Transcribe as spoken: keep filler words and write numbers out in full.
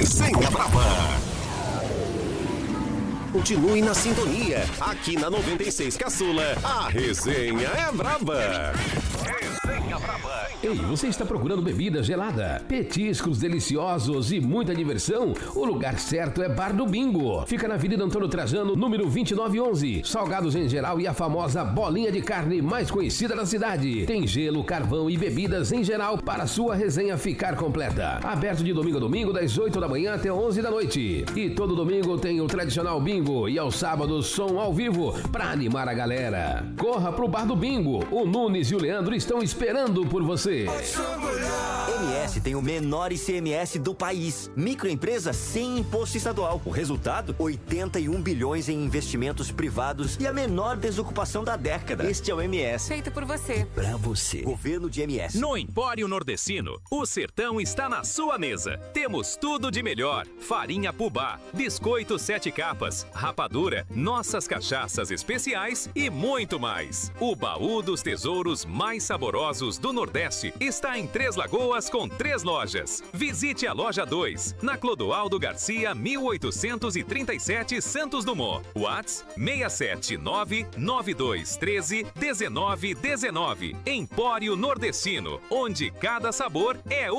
Resenha Brava. Continue na sintonia. Aqui na noventa e seis Caçula, a resenha é brava. Resenha Brava. Ei, você está procurando bebida gelada, petiscos deliciosos e muita diversão? O lugar certo é Bar do Bingo. Fica na Avenida Antônio Trajano, número vinte e nove onze. Salgados em geral e a famosa bolinha de carne mais conhecida da cidade. Tem gelo, carvão e bebidas em geral para sua resenha ficar completa. Aberto de domingo a domingo, das oito da manhã até onze da noite. E todo domingo tem o tradicional bingo e aos sábados som ao vivo para animar a galera. Corra pro Bar do Bingo. O Nunes e o Leandro estão esperando por você. M S tem o menor I C M S do país. Microempresa sem imposto estadual. O resultado? oitenta e um bilhões em investimentos privados e a menor desocupação da década. Este é o M S. Feito por você. Pra você. Governo de M S. No Empório Nordestino, o sertão está na sua mesa. Temos tudo de melhor. Farinha Pubá, biscoito sete capas, rapadura, nossas cachaças especiais e muito mais. O baú dos tesouros mais saborosos do Nordeste está em Três Lagoas com três lojas. Visite a loja dois, na Clodoaldo Garcia, mil oitocentos e trinta e sete, Santos Dumont. WhatsApp seis sete nove nove dois um três um nove um nove. Empório Nordestino, onde cada sabor é